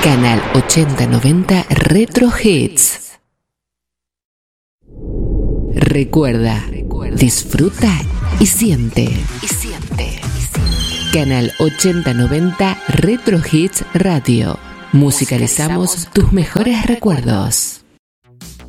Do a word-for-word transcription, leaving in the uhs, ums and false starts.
Canal ochenta noventa Retro Hits. Recuerda, disfruta y siente. Y siente. Canal ochenta noventa Retro Hits Radio. Musicalizamos tus mejores recuerdos.